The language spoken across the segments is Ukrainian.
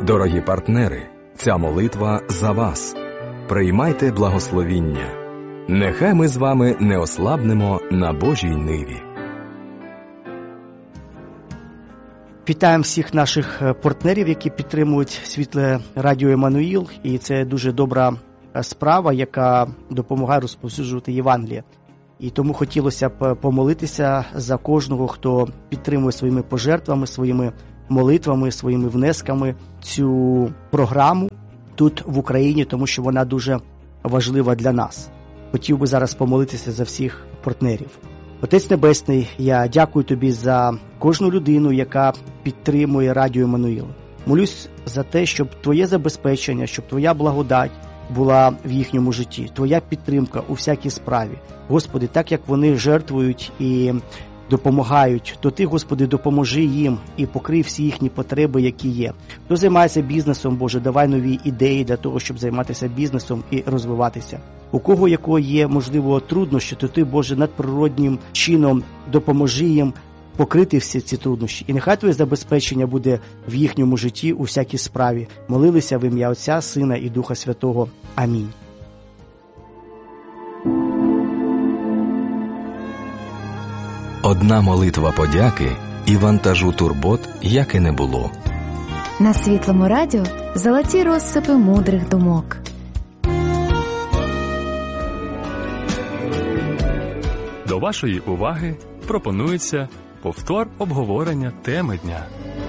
Дорогі партнери, ця молитва за вас. Приймайте благословіння. Нехай ми з вами не ослабнемо на Божій ниві. Вітаємо всіх наших партнерів, які підтримують Світле Радіо Еммануїл. І це дуже добра справа, яка допомагає розповсюджувати Євангеліє. І тому хотілося б помолитися за кожного, хто підтримує своїми пожертвами, своїми молитвами, своїми внесками цю програму тут в Україні, тому що вона дуже важлива для нас. Хотів би зараз помолитися за всіх партнерів. Отець Небесний, я дякую Тобі за кожну людину, яка підтримує Радіо Еммануїл. Молюсь за те, щоб Твоє забезпечення, щоб Твоя благодать була в їхньому житті, Твоя підтримка у всякій справі. Господи, так як вони жертвують і допомагають, то Ти, Господи, допоможи їм і покрий всі їхні потреби, які є. Хто займається бізнесом, Боже, давай нові ідеї для того, щоб займатися бізнесом і розвиватися. У кого якого є, можливо, труднощі, то Ти, Боже, надприроднім чином допоможи їм покрити всі ці труднощі. І нехай Твоє забезпечення буде в їхньому житті у всякій справі. Молилися в ім'я Отця, Сина і Духа Святого. Амінь. Одна молитва подяки і вантажу турбот, як і не було. На Світлому радіо золоті розсипи мудрих думок. До вашої уваги пропонується повтор обговорення теми дня.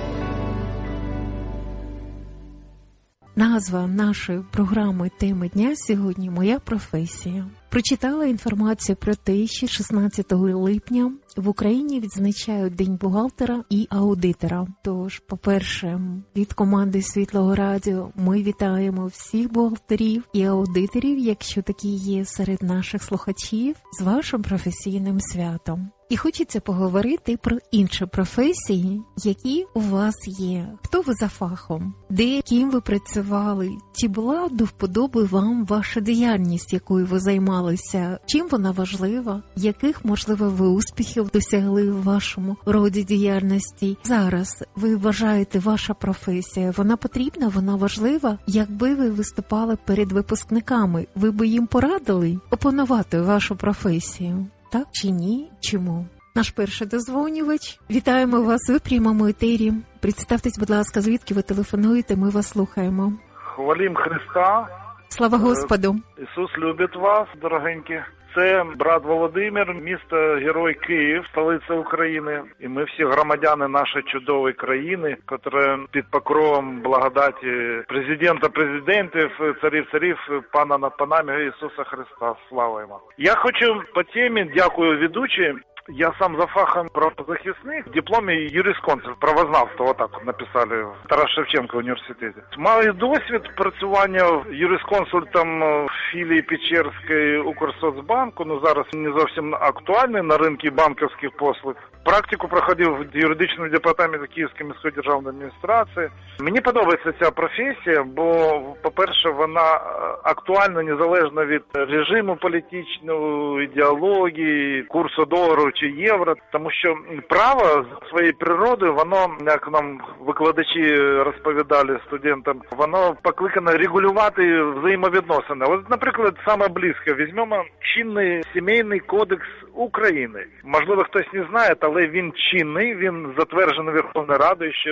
Назва нашої програми «Теми дня» сьогодні «Моя професія». Прочитала інформацію про те, що 16 липня в Україні відзначають День бухгалтера і аудитора. Тож, по-перше, від команди Світлого Радіо ми вітаємо всіх бухгалтерів і аудиторів, якщо такі є серед наших слухачів, з вашим професійним святом. І хочеться поговорити про інші професії, які у вас є. Хто ви за фахом? Де, ким ви працювали? Чи була до вподоби вам ваша діяльність, якою ви займалися? Чим вона важлива? Яких, можливо, ви успіхів досягли в вашому роді діяльності? Зараз ви вважаєте, ваша професія, вона потрібна, вона важлива? Якби ви виступали перед випускниками, ви би їм порадили опанувати вашу професію? Так чи ні? Чому? Наш перший дозвонювач. Вітаємо вас у прямому етері. Представтесь, будь ласка, звідки ви телефонуєте, ми вас слухаємо. Хвалім Христа. Слава Господу. Ісус любить вас, дорогенькі. Це брат Володимир, місто Герой Київ, столиця України. І ми всі громадяни нашої чудової країни, яка під покровом благодаті президента президентів, царів пана над панами Ісуса Христа. Слава йому. Я хочу по темі, дякую ведучій. Я сам за фахом правозахисник, в дипломі юрисконсульт, правознавства, отак написали в Тарас Шевченко університеті. Маю досвід працювання юрисконсультом в філії Печерської Укрсоцбанку, зараз не зовсім актуальний на ринку банківських послуг. Практику проходив в юридичному департаменті Київської міської державної адміністрації. Мені подобається ця професія, бо, по-перше, вона актуальна незалежно від режиму політичного, ідеології, курсу долару чи євро, тому що право за своєю природою, воно, як нам викладачі розповідали студентам, воно покликане регулювати взаємовідносини. От, наприклад, саме близько візьмемо чинний сімейний кодекс України. Можливо, хтось не знає, але він чинний, він затверджений Верховною Радою ще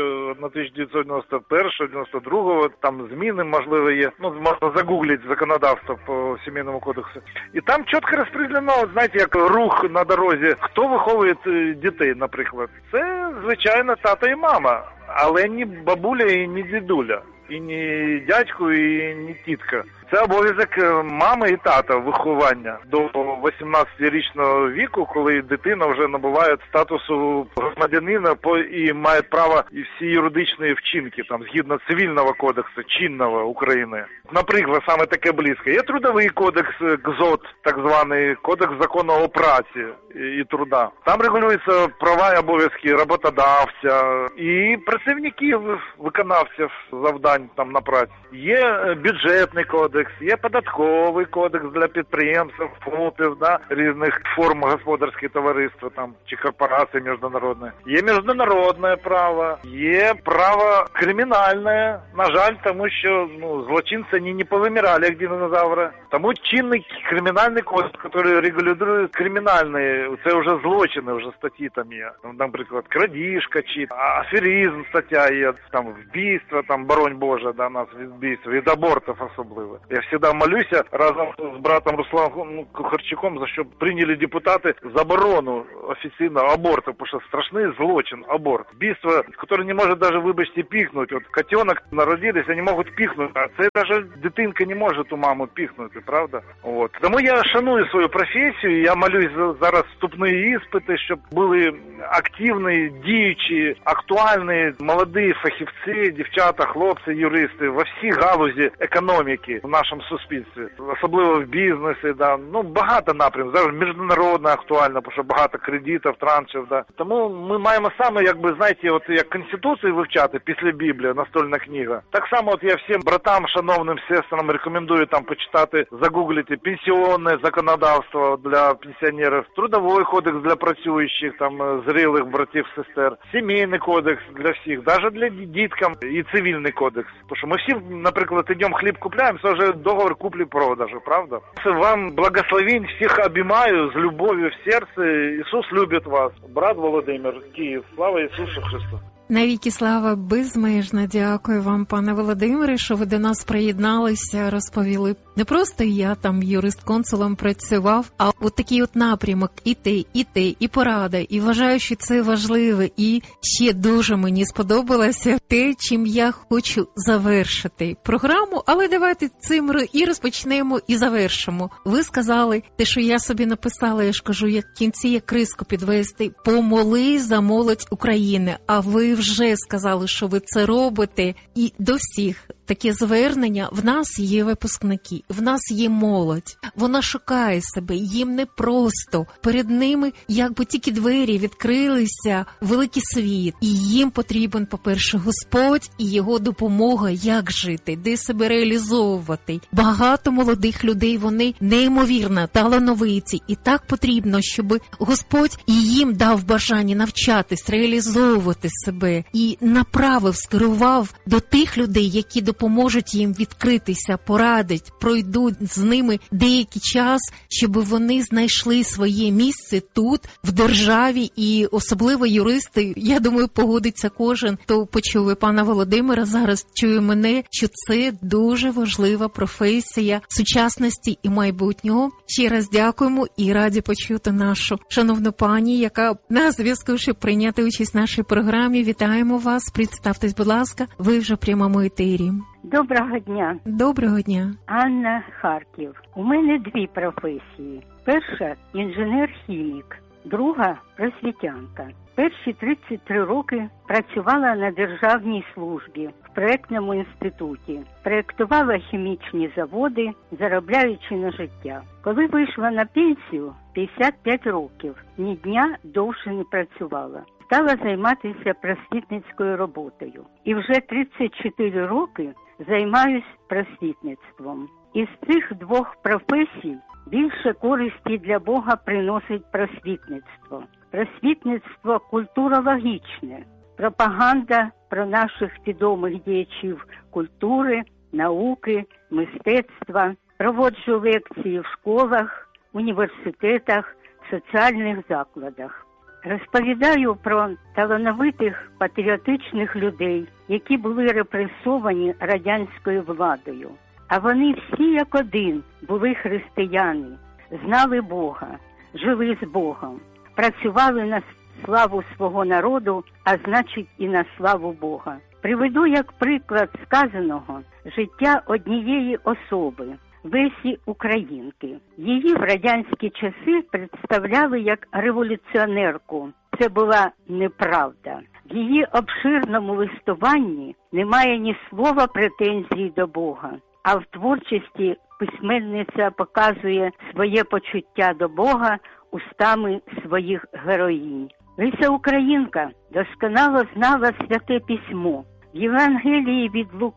1991-92, там зміни, можливо, є. Можна загуглити законодавство по сімейному кодексу. І там чітко розподілено, знаєте, як рух на дорозі. Хто виховує дітей, наприклад? Це, звичайно, тато і мама, але не бабуля і не дідуля, і не дядько, і не тітка. Це обов'язок мами і тата виховання до 18-річного віку, коли дитина вже набуває статусу громадянина і має право і всі юридичні вчинки, там, згідно цивільного кодексу, чинного України. Наприклад, саме таке близько. Є трудовий кодекс КЗОТ, так званий кодекс закону о праці і труда. Там регулюються права і обов'язки роботодавця і працівників, виконавців завдань там на праці. Є бюджетний кодекс, кодекс, є податковий кодекс для підприємців, ФОПів, да, різних форм господарських товариства там, чи корпорацій міжнародних. Є міжнародне право, є право кримінальне, на жаль, тому що злочинці не повимирали, як динозаври. Тому чинний кримінальний кодекс, який регулює кримінальні, це вже злочини, вже статті там є. Наприклад, крадіжка, чи аферизм стаття є, там вбивство, там, боронь Боже, да, нас від вбивств, від абортів особливо. Я завжди молюся разом з братом Русланом Кухарчуком, за що прийняли депутати заборону офіційного аборту, тому що страшний злочин, аборт. Вбивство, яке не може навіть, вибачте, піхнути. От котенок народилися, не можуть піхнути, а це навіть дитинка не може ту маму піхнути, правда? От. Тому я шаную свою професію, я молюсь зараз вступні іспити, щоб були активні, діючі, актуальні, молоді фахівці, дівчата, хлопці, юристи во всій галузі економіки в нашому суспільстві, особливо в бізнесі, да. Багато напрямів, зараз міжнародно актуально, тому що багато кредитів, траншів, да. Тому ми маємо саме, знаєте, от як Конституцію вивчати після Біблії, настольна книга. Так само от я всім братам, шановним сестрам рекомендую там почитати, загуглити пенсіонне законодавство для пенсіонерів, трудовий кодекс для працюючих, там, зрілих братів, сестер, сімейний кодекс для всіх, навіть для діткам і цивільний кодекс. Тому що ми всі, наприклад, йдемо хліб купляємо, це вже договор куплі-продажу, правда? Вам благословень, всіх обіймаю з любов'ю в серці. Ісус любить вас. Брат Володимир, Київ. Слава Ісусу Христу! Навіки слава, безмежно дякую вам, пане Володимире, що ви до нас приєдналися, розповіли. Не просто я там юрист-консулом працював, а от такий от напрямок і те, і порада. І вважаю, що це важливе. І ще дуже мені сподобалося те, чим я хочу завершити програму. Але давайте цим і розпочнемо, і завершимо. Ви сказали, те, що я собі написала, я ж кажу, як в кінці, як риску підвести, помоли за молодь України. А ви вже сказали, що ви це робите. І до всіх таке звернення. В нас є випускники, в нас є молодь. Вона шукає себе, їм не просто. Перед ними якби тільки двері відкрилися, великий світ. І їм потрібен, по-перше, Господь і Його допомога, як жити, де себе реалізовувати. Багато молодих людей, вони неймовірно талановиті. І так потрібно, щоб Господь і їм дав бажання навчатись, реалізовувати себе. І направив, скерував до тих людей, які допоможуть їм відкритися, порадять, пройдуть з ними деякий час, щоб вони знайшли своє місце тут, в державі, і особливо юристи, я думаю, погодиться кожен, хто почує пана Володимира, зараз чує мене, що це дуже важлива професія сучасності і майбутнього. Ще раз дякуємо і раді почути нашу шановну пані, яка на зв'язку, щоб прийняти участь в нашій програмі. Вітаємо вас, представтесь, будь ласка, ви вже в прямому етері. Доброго дня. Доброго дня. Анна, Харків. У мене дві професії. Перша – інженер-хімік, друга – просвітянка. Перші 33 роки працювала на державній службі в проєктному інституті. Проєктувала хімічні заводи, заробляючи на життя. Коли вийшла на пенсію, 55 років, ні дня довше не працювала. Стала займатися просвітницькою роботою. І вже 34 роки займаюсь просвітництвом. Із цих двох професій більше користі для Бога приносить просвітництво. Просвітництво культурологічне, пропаганда про наших відомих діячів культури, науки, мистецтва. Проводжу лекції в школах, університетах, соціальних закладах. Розповідаю про талановитих патріотичних людей, які були репресовані радянською владою. А вони всі як один були християни, знали Бога, жили з Богом, працювали на славу свого народу, а значить і на славу Бога. Приведу як приклад сказаного життя однієї особи, Лесі Українки. Її в радянські часи представляли як революціонерку. Це була неправда. В її обширному листуванні немає ні слова претензій до Бога. А в творчості письменниця показує своє почуття до Бога устами своїх героїнь. Леся Українка досконало знала Святе Письмо. В Євангелії від Луки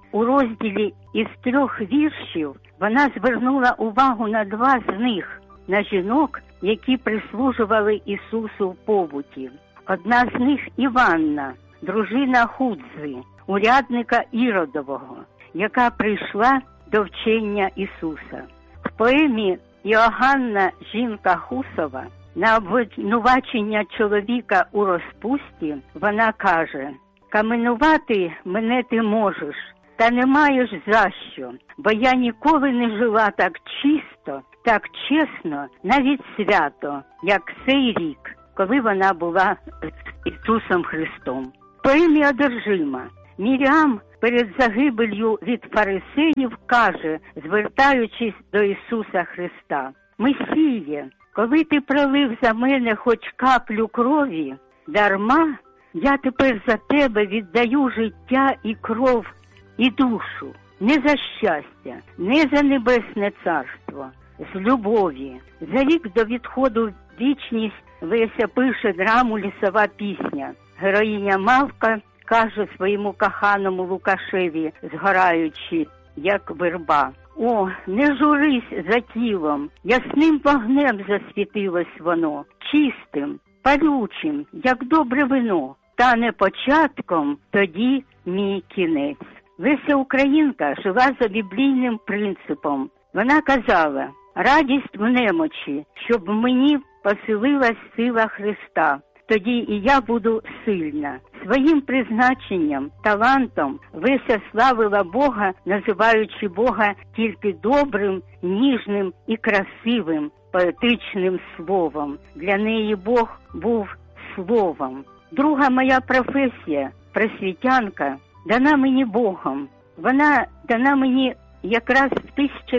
у розділі із 3 віршів вона звернула увагу на 2 з них, на жінок, які прислужували Ісусу в побуті. Одна з них Іванна, дружина Худзи, урядника Іродового, яка прийшла до вчення Ісуса. В поемі «Іоганна, жінка Хусова» на обвинувачення чоловіка у розпусті вона каже: «Каменувати мене ти можеш, та не маєш за що, бо я ніколи не жила так чисто, так чесно, навіть свято, як цей рік, коли вона була з Ісусом Христом». В поемі «Одержима» Міріам перед загибелью від фарисеїв каже, звертаючись до Ісуса Христа: «Месіє, коли ти пролив за мене хоч каплю крові, дарма я тепер за тебе віддаю життя і кров, і душу, не за щастя, не за небесне царство, з любові». За рік до відходу в вічність Леся пише драму «Лісова пісня». Героїня Мавка каже своєму коханому Лукашеві, згораючи, як верба: «О, не журись за тілом, ясним вогнем засвітилось воно, чистим, палючим, як добре вино, та не початком, тоді мій кінець». Леся Українка жила за біблійним принципом. Вона казала: «Радість в немочі, щоб в мені поселилась сила Христа. Тоді і я буду сильна». Своїм призначенням, талантом Леся славила Бога, називаючи Бога тільки добрим, ніжним і красивим, поетичним словом. Для неї Бог був словом. Друга моя професія, просвітянка, дана мені Богом. Вона дана мені якраз в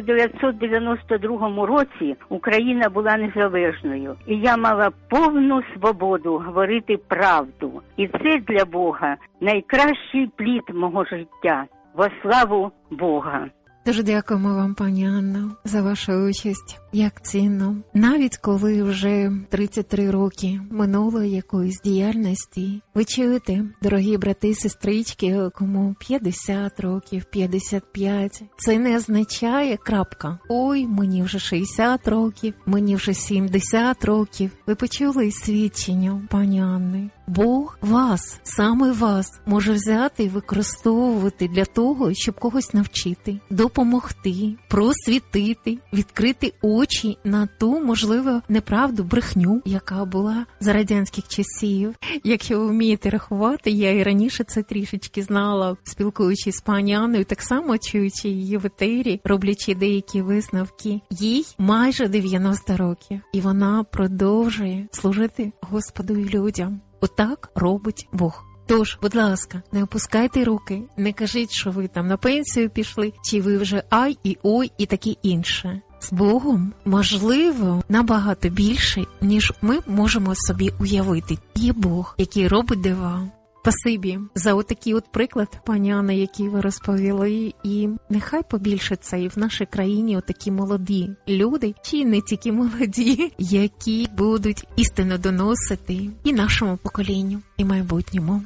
1992 році Україна була незалежною, і я мала повну свободу говорити правду. І це для Бога найкращий плід мого життя. Во славу Бога! Дуже дякуємо вам, пані Анно, за вашу участь. Як цінно. Навіть коли вже 33 роки минуло якоїсь діяльності, ви чуєте, дорогі брати і сестрички, кому 50 років, 55, це не означає крапка. Ой, мені вже 60 років, мені вже 70 років. Ви почули свідчення, пані Анни? Бог вас, саме вас, може взяти і використовувати для того, щоб когось навчити, допомогти, просвітити, відкрити очі на ту, можливо, неправду, брехню, яка була за радянських часів. Якщо ви вмієте рахувати, я і раніше це трішечки знала, спілкуючись з пані Анною, так само чуючи її в етері, роблячи деякі висновки. Їй майже 90 років, і вона продовжує служити Господу і людям. Отак робить Бог. Тож, будь ласка, не опускайте руки, не кажіть, що ви там на пенсію пішли, чи ви вже ай і ой і таке інше. З Богом, можливо, набагато більше, ніж ми можемо собі уявити. Є Бог, який робить дива. Спасибі за отакий от приклад, пані Анна, який ви розповіли. І нехай побільше це і в нашій країні отакі молоді люди, чи не тільки молоді, які будуть істину доносити і нашому поколінню, і майбутньому.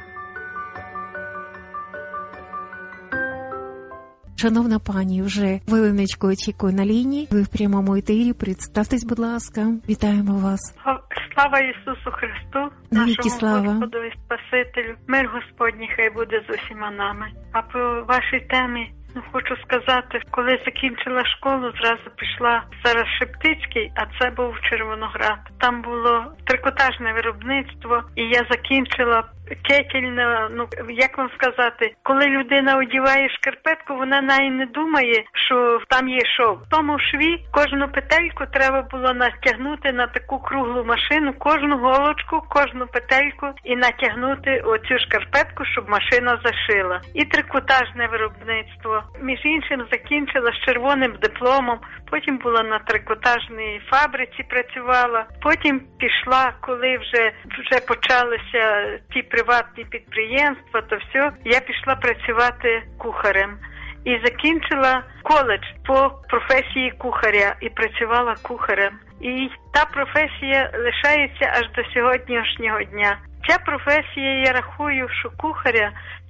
Шановна пані, вже хвилиночку очікую на лінії. Ви в прямому етері. Представтесь, будь ласка. Вітаємо вас. Слава Ісусу Христу, навіки слава. Господу і Спасителю. Мир Господній хай буде з усіма нами. А по вашій темі хочу сказати, коли закінчила школу, зразу пішла зараз Шептицький, а це був Червоноград. Там було трикотажне виробництво, і я закінчила кетельне, як вам сказати, коли людина одягає шкарпетку, вона навіть не думає, що там є шов. В тому шві кожну петельку треба було натягнути на таку круглу машину, кожну голочку, кожну петельку і натягнути оцю шкарпетку, щоб машина зашила. І трикотажне виробництво. Між іншим закінчила з червоним дипломом, потім була на трикотажній фабриці працювала, потім пішла, коли вже почалися ті приватні підприємства, то все, я пішла працювати кухарем. І закінчила коледж по професії кухаря і працювала кухарем. І та професія лишається аж до сьогоднішнього дня. Ця професія, я рахую, що кухаря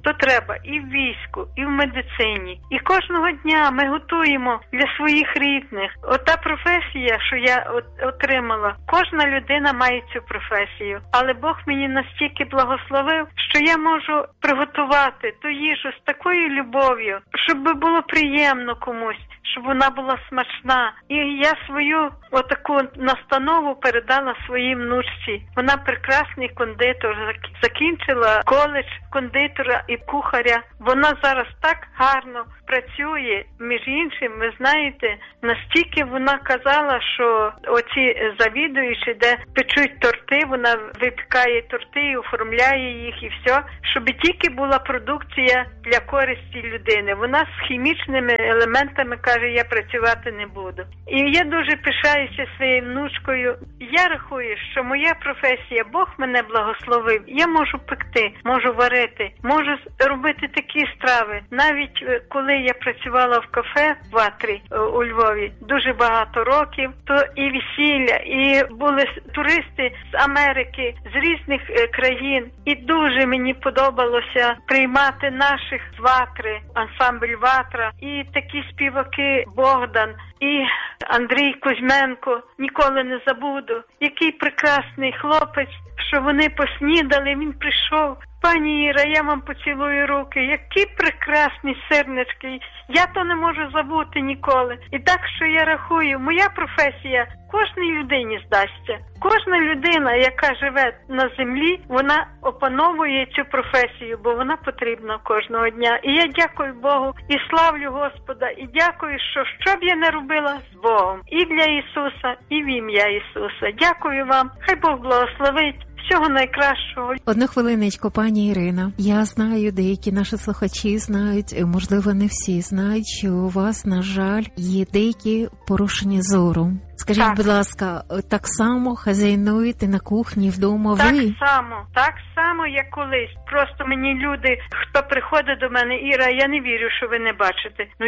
то треба і в війську, і в медицині. І кожного дня ми готуємо для своїх рідних. Ота професія, що я отримала, кожна людина має цю професію. Але Бог мені настільки благословив, що я можу приготувати ту їжу з такою любов'ю, щоб було приємно комусь, щоб вона була смачна. І я свою отаку настанову передала своїй внучці. Вона прекрасний кондитер, закінчила коледж кондитера і кухаря. Вона зараз так гарно працює. Між іншим, ви знаєте, настільки вона казала, що оці завідуючі, де печуть торти, вона випікає торти і оформляє їх і все, щоб тільки була продукція для користі людини. Вона з хімічними елементами каже, я працювати не буду. І я дуже пишаюся своєю внучкою. Я рахую, що моя професія, Бог мене благословив. Я можу пекти, можу варити, можу робити такі страви. Навіть коли я працювала в кафе в Ватрі у Львові дуже багато років, то і весілля, і були туристи з Америки, з різних країн. І дуже мені подобалося приймати наших з Ватри, ансамбль Ватра, і такі співаки Богдан, і Андрій Кузьменко, ніколи не забуду. Який прекрасний хлопець, що вони поснідали, він прийшов. Пані Іра, я вам поцілую руки. Які прекрасні сирнички. Я то не можу забути ніколи. І так, що я рахую, моя професія кожній людині здасться. Кожна людина, яка живе на землі, вона опановує цю професію, бо вона потрібна кожного дня. І я дякую Богу, і славлю Господа, і дякую, що б я не робила з Богом. І для Ісуса, і в ім'я Ісуса. Дякую вам. Хай Бог благословить. Всього найкращого. Одну хвилиночку, пані Ірина. Я знаю, деякі наші слухачі знають, можливо, не всі знають, що у вас, на жаль, є деякі порушення зору. Скажіть, будь ласка, так само хазяйнуєте на кухні вдома ви? Так само, як колись. Просто мені люди, хто приходить до мене, Іра, я не вірю, що ви не бачите. Ну,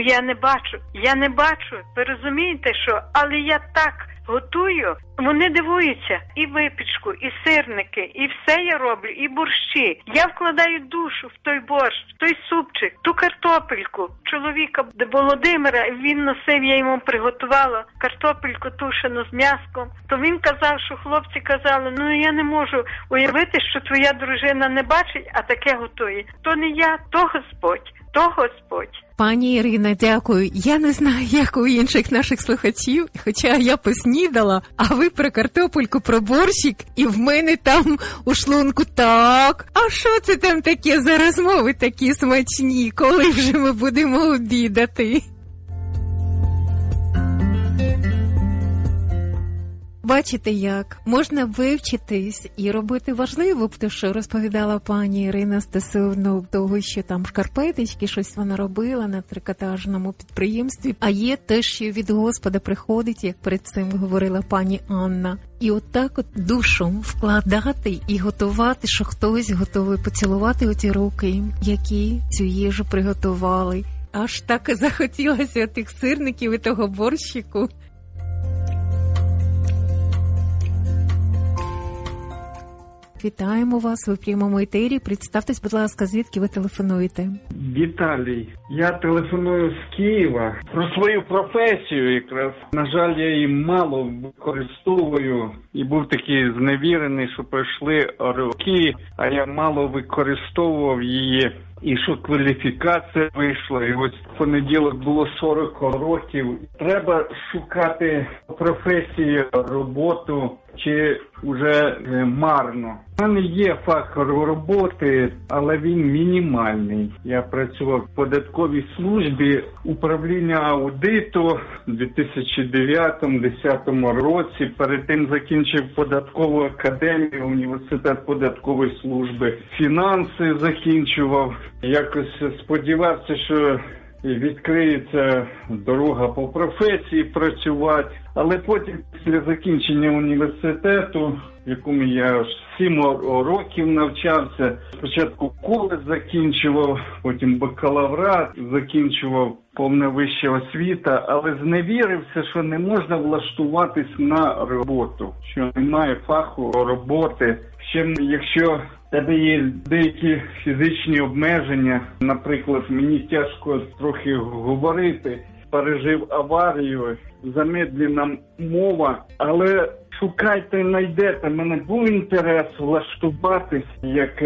я не бачу. Ви розумієте, що? Але я так готую, вони дивуються. І випічку, і сирники, і все я роблю, і борщі. Я вкладаю душу в той борщ, в той супчик, ту картопельку. Чоловіка Володимира, він носив, я йому приготувала картопельку тушену з м'яском. То він казав, що хлопці казали, ну я не можу уявити, що твоя дружина не бачить, а таке готує. То не я, то Господь. Пані Ірина, дякую. Я не знаю, як у інших наших слухачів, хоча я поснідала, а ви про картопельку, про борщик, і в мене там у шлунку так. А що це там таке за розмови такі смачні, коли вже ми будемо обідати? Бачите, як можна вивчитись і робити важливо, те, що розповідала пані Ірина стосовно того, що там шкарпеточки, щось вона робила на трикотажному підприємстві, а є те, що від Господа приходить, як перед цим говорила пані Анна. І отак от душу вкладати і готувати, що хтось готовий поцілувати оті руки, які цю їжу приготували. Аж так і захотілося тих сирників і того борщику. Вітаємо вас, ви в прямому етері. Представтесь, будь ласка, звідки ви телефонуєте? Віталій, я телефоную з Києва. Про свою професію якраз. На жаль, я її мало використовую і був такий зневірений, що пройшли роки, а я мало використовував її. І що кваліфікація вийшла, і ось в понеділок було 40 років. Треба шукати професію, роботу, чи вже марно. У мене є фах роботи, але він мінімальний. Я працював в податковій службі управління аудиту у 2009-2010 році. Перед тим закінчив податкову академію, університет податкової служби. Фінанси закінчував. Якось сподівався, що відкриється дорога по професії працювати. Але потім, після закінчення університету, в якому я 7 років навчався, спочатку коледж закінчував, потім бакалаврат, закінчував повна вища освіта, але зневірився, що не можна влаштуватись на роботу, що немає фаху роботи. Ще якщо тебе є деякі фізичні обмеження. Наприклад, мені тяжко трохи говорити, пережив аварію, замедлена мова, але шукайте, знайдете. Мене був інтерес влаштуватись як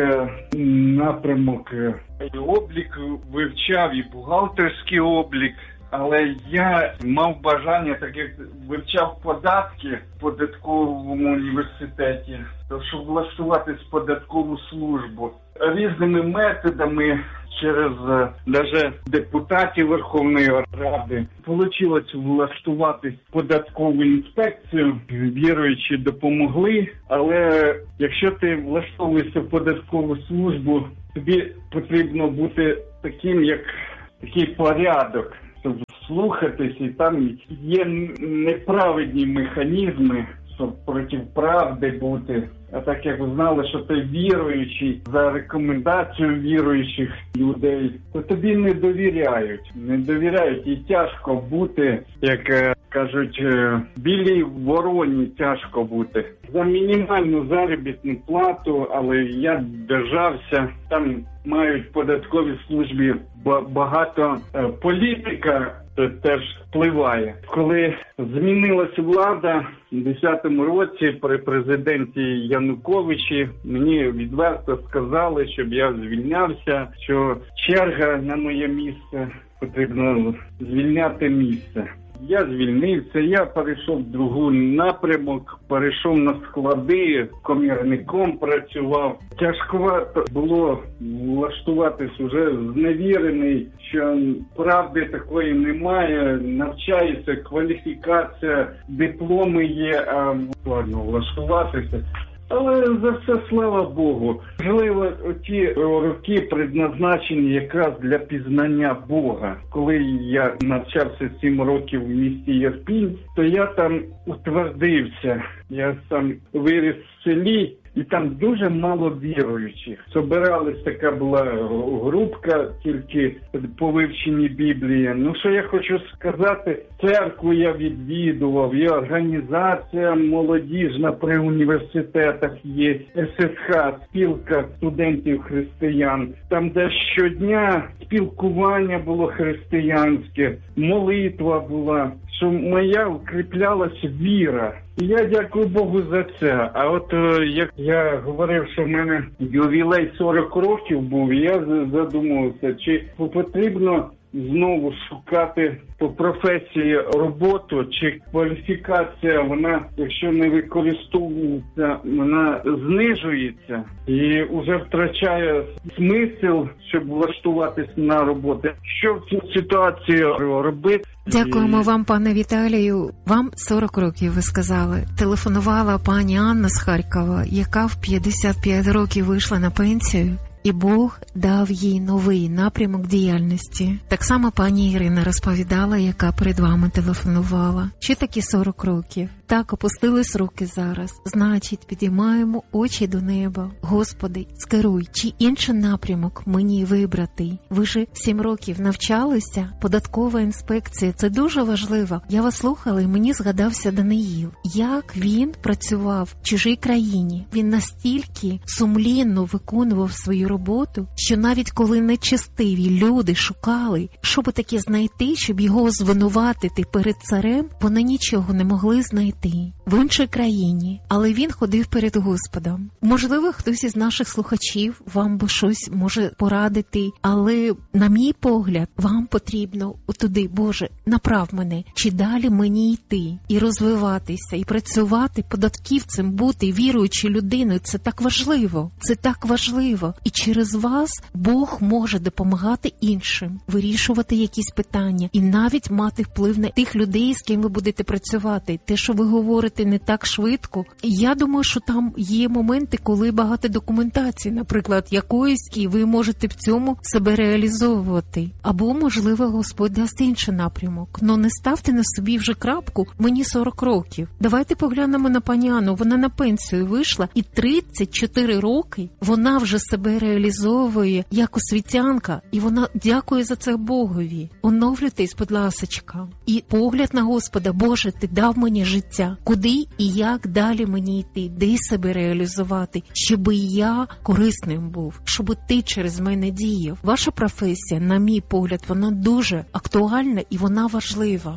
напрямок. І облік вивчав, і бухгалтерський облік. Але я мав бажання, так як вивчав податки в податковому університеті, то щоб влаштуватись в податкову службу різними методами, через навіть депутатів Верховної Ради, вийшло влаштуватись в податкову інспекцію. Віруючі допомогли, але якщо ти влаштовуєшся в податкову службу, тобі потрібно бути таким, як такий порядок, щоб слухатись, і там є неправедні механізми, щоб проти правди бути. А так як ви знали, що ти віруючий, за рекомендацією віруючих людей, то тобі не довіряють. Не довіряють, і тяжко бути, як кажуть, білій вороні тяжко бути. За мінімальну заробітну плату, але я держався. Там мають в податковій службі багато політика, теж впливає. Коли змінилася влада у 2010 році при президенті Януковичі, мені відверто сказали, щоб я звільнявся, що черга на моє місце, потрібно звільняти місце. Я звільнився, я перейшов в другий напрямок, перейшов на склади, комірником працював. Тяжковато було влаштуватись, уже зневірений, що правди такої немає, навчаюся, кваліфікація, дипломи є, а складно влаштуватися. Але за все слава Богу. Можливо, ті роки предназначені якраз для пізнання Бога. Коли я навчався 7 років в місті Ірпінь, то я там утвердився. Я сам виріс в селі, і там дуже мало віруючих. Собиралась така була групка тільки по вивченні Біблії. Ну, що я хочу сказати, церкву я відвідував, є організація молодіжна при університетах є, ССХ, спілка студентів-християн. Там де щодня спілкування було християнське, молитва була, що моя укріплялась віра. І я дякую Богу за це. А от як я говорив, що в мене ювілей 40 років був, я задумався, чи потрібно знову шукати по професії роботу, чи кваліфікація, вона, якщо не використовується, вона знижується і вже втрачає смисл, щоб влаштуватись на роботу. Що в цій ситуації робити? Дякуємо вам, пане Віталію. Вам 40 років, ви сказали. Телефонувала пані Анна з Харкова, яка в 55 років вийшла на пенсію. І Бог дав їй новий напрямок діяльності. Так само пані Ірина розповідала, яка перед вами телефонувала. Чи такі 40 років? Так, опустились руки зараз. Значить, підіймаємо очі до неба. Господи, скеруй, чи інший напрямок мені вибрати? Ви ж 7 років навчалися? Податкова інспекція – це дуже важливо. Я вас слухала, і мені згадався Даниїл. Як він працював в чужій країні. Він настільки сумлінно виконував свою роботу, що навіть коли нечестиві люди шукали, щоб таке знайти, щоб його звинуватити перед царем, вони нічого не могли знайти. В іншій країні, але він ходив перед Господом. Можливо, хтось із наших слухачів вам би щось може порадити, але, на мій погляд, вам потрібно туди, Боже, направ мене, чи далі мені йти і розвиватися, і працювати податківцем, бути віруючою людиною. Це так важливо. Це так важливо. І через вас Бог може допомагати іншим, вирішувати якісь питання і навіть мати вплив на тих людей, з ким ви будете працювати. Те, що ви говорите не так швидко. Я думаю, що там є моменти, коли багато документації, наприклад, якоїсь, і ви можете в цьому себе реалізовувати. Або, можливо, Господь дасть інший напрямок. Но не ставте на собі вже крапку, мені 40 років. Давайте поглянемо на пані Анну. Вона на пенсію вийшла, і 34 роки вона вже себе реалізовує як освітянка, і вона дякує за це Богові. Оновлюйтесь, будь ласочка. І погляд на Господа, Боже, ти дав мені життя. дивитися, куди і як далі мені йти, де себе реалізувати, щоб я корисним був, щоб ти через мене діяв. Ваша професія, на мій погляд, вона дуже актуальна і вона важлива.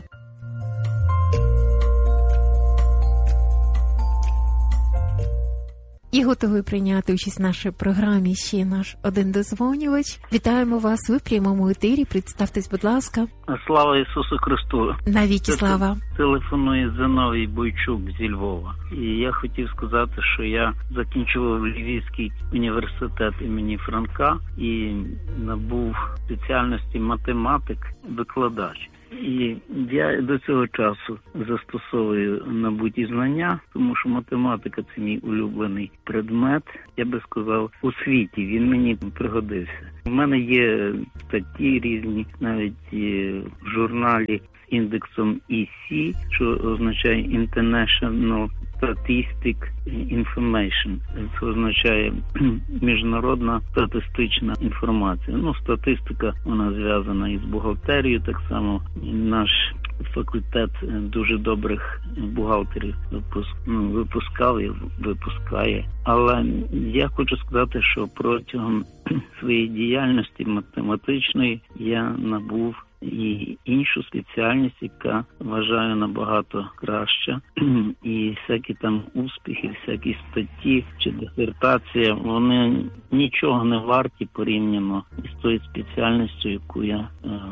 І готовий прийняти участь в нашій програмі ще наш один дозвонювач. Вітаємо вас, ви в прямому етері. Представтесь, будь ласка. Слава Ісусу Христу. Навіки слава. Телефонує Зиновій Бойчук зі Львова. І я хотів сказати, що я закінчував Львівський університет імені Франка і набув спеціальності математик-викладач. І я до цього часу застосовую набуті знання, тому що математика – це мій улюблений предмет. Я би сказав, у світі він мені пригодився. У мене є статті різні, навіть в журналі з індексом EC, що означає International Statistic Information. Це означає міжнародна статистична інформація. статистика, вона зв'язана із бухгалтерією, так само наш факультет дуже добрих бухгалтерів випускав і випускає. Але я хочу сказати, що протягом своєї діяльності математичної я набув і іншу спеціальність, яка вважаю набагато краща. І всякі там успіхи, всякі статті чи дисертація, вони нічого не варті порівняно з тою спеціальністю, яку я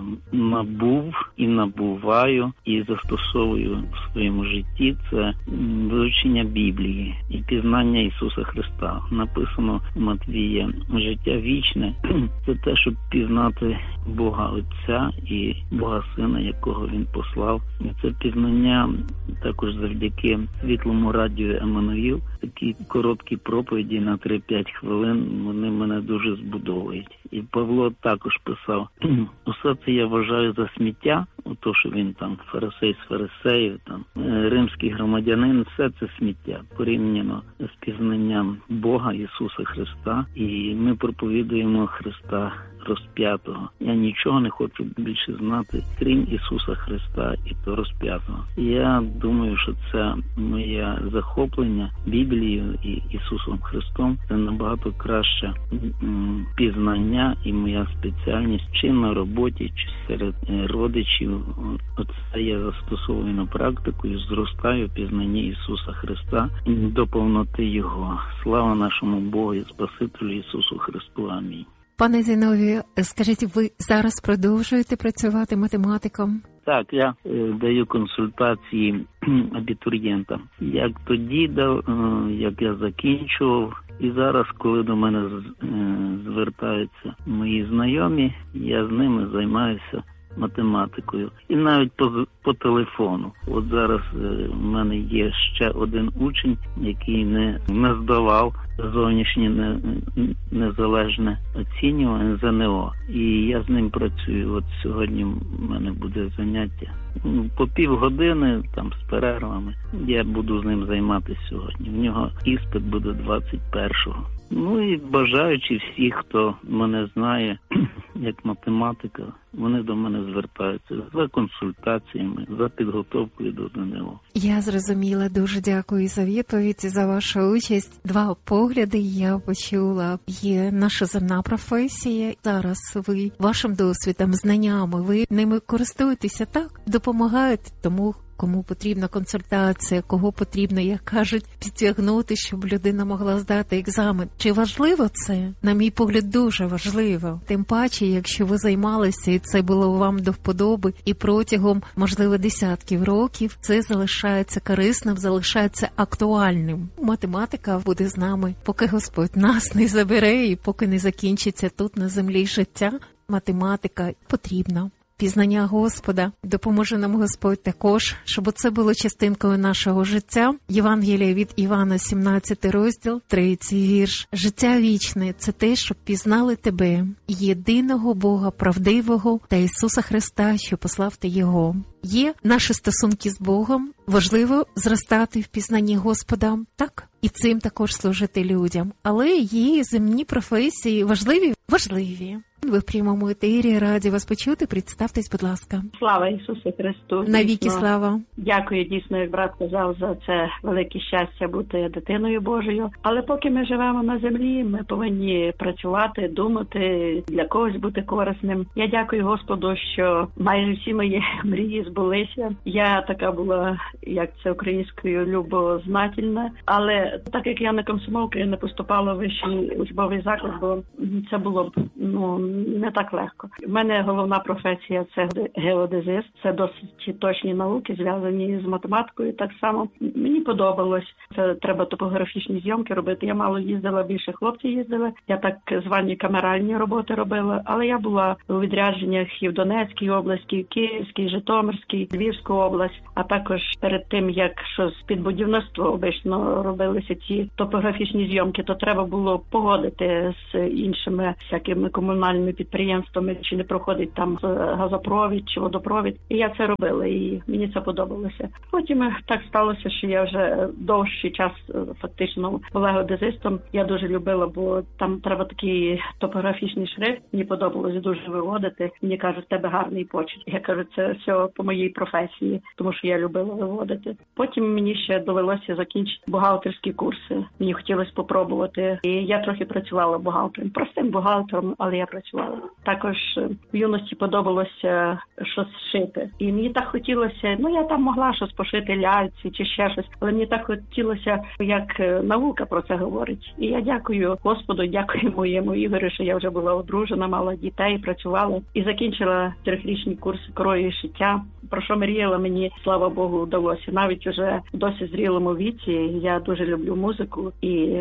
набув і набуваю і застосовую в своєму житті. Це вивчення Біблії і пізнання Ісуса Христа. Написано у Матвія: життя вічне – це те, щоб пізнати Бога Отця і Бога Сина, якого Він послав. І це пізнання також завдяки світлому радіо Еммануїл. Такі короткі проповіді на 3-5 хвилин, вони мене дуже збудовують. І Павло також писав: усе це я вважаю за сміття, то, що він там фарисей з фарисеїв, там римський громадянин, все це сміття порівняно з пізнанням Бога Ісуса Христа. І ми проповідуємо Христа розп'ятого. Я нічого не хочу більше знати, крім Ісуса Христа і то розп'ятого. Я думаю, що це моє захоплення Біблією і Ісусом Христом – це набагато краще пізнання і моя спеціальність чи на роботі, чи серед родичів. Оце я застосовую на практику і зростаю в пізнанні Ісуса Христа до повноти Його. Слава нашому Богу і Спасителю Ісусу Христу. Амінь. Пане Зіновію, скажіть, ви зараз продовжуєте працювати математиком? Так, я даю консультації абітурієнтам. Як тоді дав, як я закінчував, і зараз, коли до мене звертаються мої знайомі, я з ними займаюся математикою. І навіть по телефону. От зараз в мене є ще один учень, який не здавав зовнішнє незалежне оцінювання ЗНО. І я з ним працюю. От сьогодні в мене буде заняття. По півгодини, там з перервами, я буду з ним займатися сьогодні. В нього іспит буде 21-го. І бажаючи всіх, хто мене знає як математика, вони до мене звертаються за консультаціями, за підготовкою до ЗНО. Я зрозуміла. Дуже дякую за відповідь, за вашу участь. Два погляди я почула. Є наша земна професія. Зараз ви вашим досвідом, знаннями, ви ними користуєтеся, так? Допомагаєте тому, кому потрібна консультація, кого потрібно, як кажуть, підтягнути, щоб людина могла здати екзамен. Чи важливо це? На мій погляд, дуже важливо. Тим паче, якщо ви займалися, і це було вам до вподоби, і протягом, можливо, десятків років, це залишається корисним, залишається актуальним. Математика буде з нами, поки Господь нас не забере, і поки не закінчиться тут на землі життя. Математика потрібна. Пізнання Господа. Допоможе нам Господь також, щоб це було частинкою нашого життя. Євангелія від Івана, 17 розділ, 3 вірш. Життя вічне – це те, щоб пізнали тебе, єдиного Бога правдивого та Ісуса Христа, що послав ти Його. Є наші стосунки з Богом. Важливо зростати в пізнанні Господа, так? І цим також служити людям. Але є земні професії важливі. Ви в прямому етері, раді вас почути. Представтесь, будь ласка. Слава Ісусу Христу. Навіки слава. Дякую, дійсно, як брат казав, за це велике щастя бути дитиною Божою. Але поки ми живемо на землі, ми повинні працювати, думати, для когось бути корисним. Я дякую Господу, що майже всі мої мрії збулися. Я така була, як це українською, любознательна. Але так як я на комсомолку, я не поступала в вищий учбовий заклад, бо це було б, не так легко. У мене головна професія – це геодезист. Це досить точні науки, зв'язані з математикою. Так само мені подобалось. Це треба топографічні зйомки робити. Я мало їздила, більше хлопці їздили. Я так звані камеральні роботи робила. Але я була у відрядженнях і в Донецькій області, і в Київській, Житомирській, Львівську область. А також перед тим, як щось під будівництво обично робилися ці топографічні зйомки, то треба було погодити з іншими всякими комунальними підприємствами, чи не проходить там газопровід чи водопровід. І я це робила, і мені це подобалося. Потім так сталося, що я вже довший час фактично була геодезистом. Я дуже любила, бо там треба такий топографічний шрифт. Мені подобалося дуже виводити. Мені кажуть, в тебе гарний почерк. Я кажу, це все по моїй професії, тому що я любила виводити. Потім мені ще довелося закінчити бухгалтерські курси. Мені хотілося попробувати. І я трохи працювала бухгалтером. Простим бухгалтером, але я працювала. Також в юності подобалося щось шити. І мені так хотілося, я там могла щось пошити ляльці чи ще щось, але мені так хотілося, як наука про це говорить. І я дякую Господу, дякую моєму Ігорю, що я вже була одружена, мала дітей, працювала і закінчила 3-річні курси крою і шиття. Про що мріяла, мені, слава Богу, вдалося. Навіть уже в досить зрілому віці я дуже люблю музику і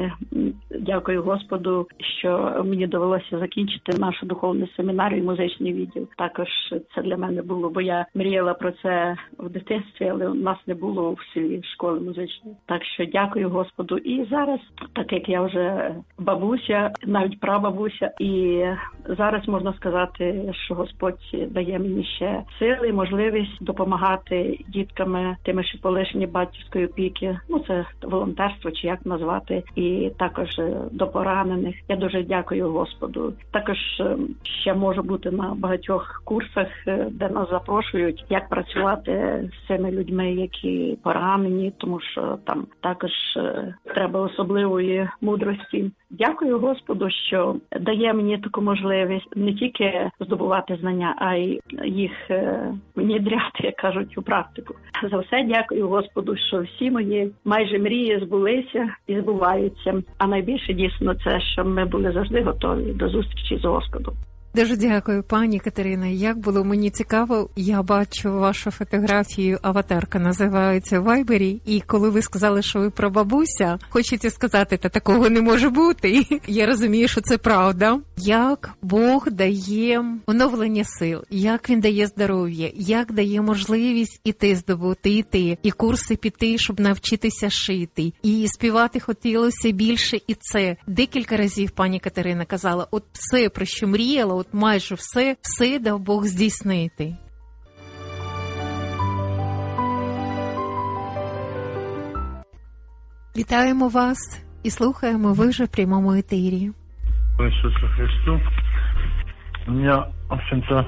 дякую Господу, що мені довелося закінчити нашу духовну семінарію, музичний відділ. Також це для мене було, бо я мріяла про це в дитинстві, але у нас не було в селі школи музичної. Так що дякую Господу. І зараз, так як я вже бабуся, навіть прабабуся, і зараз можна сказати, що Господь дає мені ще сили, можливість допомагати дітками, тими, що полишені батьківської опіки. Це волонтерство, чи як назвати, і також до поранених. Я дуже дякую Господу. Також ще можу бути на багатьох курсах, де нас запрошують, як працювати з цими людьми, які поранені, тому що там також треба особливої мудрості. Дякую Господу, що дає мені таку можливість не тільки здобувати знання, а й їх внідряти, як кажуть, у практику. За все дякую Господу, що всі мої майже мрії збулися і збуваються. А найбільше дійсно це, що ми були завжди готові до зустрічі з Господом. Дуже дякую, пані Катерина. Як було мені цікаво, я бачу вашу фотографію, аватарка називається в Вайбері, і коли ви сказали, що ви прабабуся, хочеться сказати, та такого не може бути. Я розумію, що це правда. Як Бог дає оновлення сил, як Він дає здоров'я, як дає можливість іти здобути, і курси піти, щоб навчитися шити, і співати хотілося більше, і це. Декілька разів пані Катерина казала, от все, про що мріяла, от майже все дав Бог здійснити. Вітаємо вас і слухаємо, ви вже в прямому етері. Иисусу Христу. У меня, в общем-то,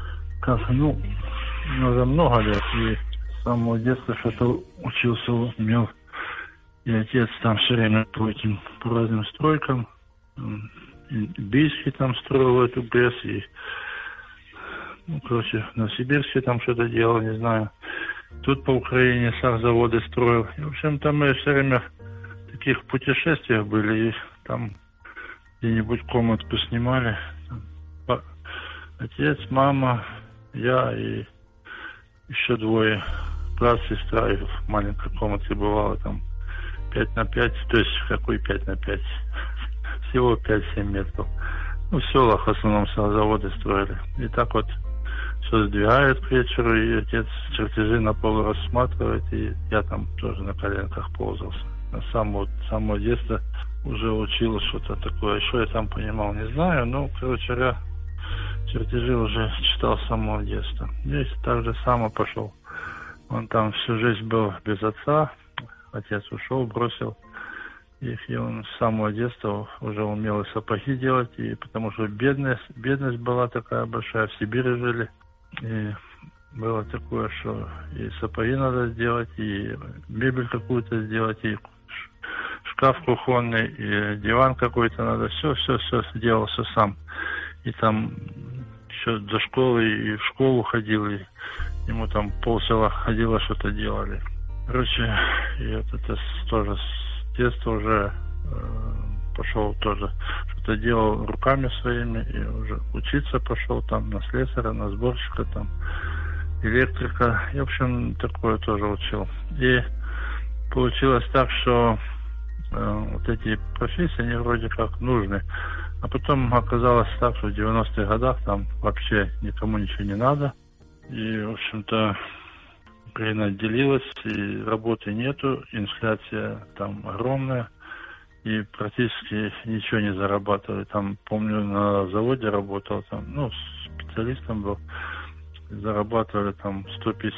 уже много лет, и с самого детства что-то учился, умел. И отец там все время по разным стройкам, и Бийский там строил эту БЭС, и, Новосибирске там что-то делал, не знаю. Тут по Украине сахзаводы строил. И, в общем-то, мы все время в таких путешествиях были, и там где-нибудь комнатку снимали. Отец, мама, я и еще двое. Брат, сестра, и в маленькой комнате бывало там 5x5, то есть какой 5x5? Всего 5-7 метров. В селах в основном заводы строили. И так вот все сдвигает к вечеру, и отец чертежи на полу рассматривает, и я там тоже на коленках ползался. С самого детства уже учил что-то такое. Что я там понимал, не знаю, но, короче говоря, чертежи уже читал с самого детства. Здесь так же само пошел. Он там всю жизнь был без отца. Отец ушел, бросил. их, и он с самого детства уже умел и сапоги делать, и потому что бедность была такая большая, в Сибири жили, и было такое, что и сапоги надо сделать, и мебель какую-то сделать, и шкаф кухонный, и диван какой-то надо, все делал, все сам. И там еще до школы, и в школу ходил, и ему там полсела ходило, что-то делали. Короче, и вот это тоже с детства уже пошел тоже, что-то делал руками своими, и уже учиться пошел там на слесаря, на сборщика, там, электрика. И, в общем, такое тоже учил. И получилось так, что вот эти профессии, они вроде как нужны. А потом оказалось так, что в 90-х годах там вообще никому ничего не надо. И, в общем-то, Украина отделилась, и работы нету, инфляция там огромная, и практически ничего не зарабатывали. Там, помню, на заводе работал, там, специалистом был, зарабатывали там 150